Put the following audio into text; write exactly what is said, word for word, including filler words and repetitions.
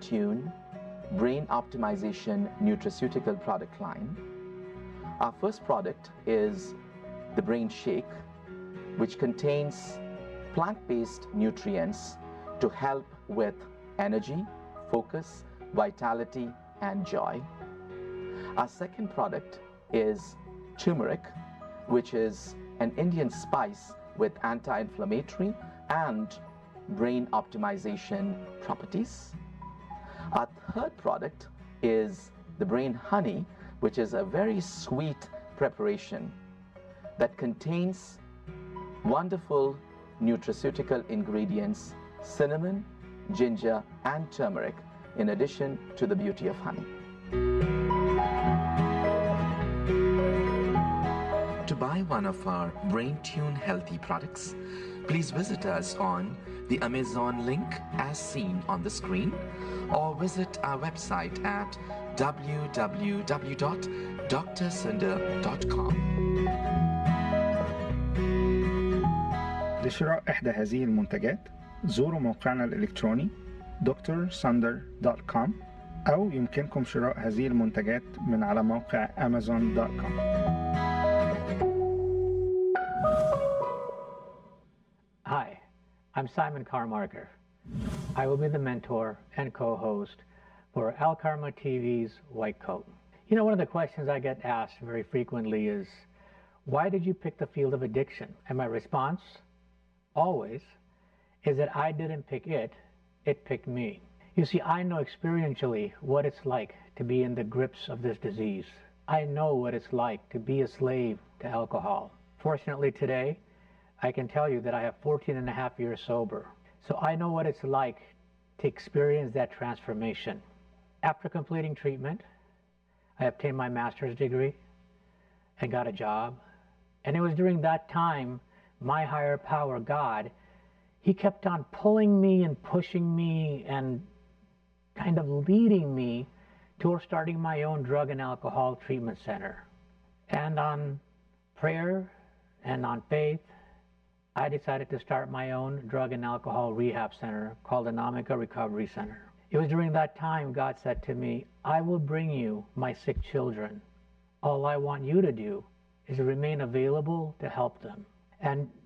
BrainTune Brain Optimization Nutraceutical product line. Our first product is the Brain Shake, which contains plant-based nutrients to help with energy, focus, vitality, and joy. Our second product is turmeric, which is an Indian spice with anti-inflammatory and brain optimization properties. Our third product is the Brain Honey, which is a very sweet preparation that contains wonderful nutraceutical ingredients, cinnamon, ginger, and turmeric, in addition to the beauty of honey. To buy one of our BrainTune healthy products, please visit us on the Amazon link as seen on the screen, or visit our website at w w w dot d r sunder dot com. لشراء إحدى هذه المنتجات زوروا موقعنا الإلكتروني دكتور ساندر دوت كوم، أو يمكنكم شراء هذه المنتجات من على موقع أمازون دوت كوم. Hi, I'm Simon Carmarker. I will be the mentor and co-host for Al Karma T V's White Coat. You know, one of the questions I get asked very frequently is, why did you pick the field of addiction? And my response, always, is that I didn't pick it, it picked me. You see, I know experientially what it's like to be in the grips of this disease. I know what it's like to be a slave to alcohol. Fortunately today, I can tell you that I have fourteen and a half years sober. So I know what it's like to experience that transformation. After completing treatment, I obtained my master's degree and got a job. And it was during that time, my higher power, God, he kept on pulling me and pushing me and kind of leading me toward starting my own drug and alcohol treatment center. And on prayer and on faith, I decided to start my own drug and alcohol rehab center called Anamika Recovery Center. It was during that time God said to me, I will bring you my sick children. All I want you to do is remain available to help them. And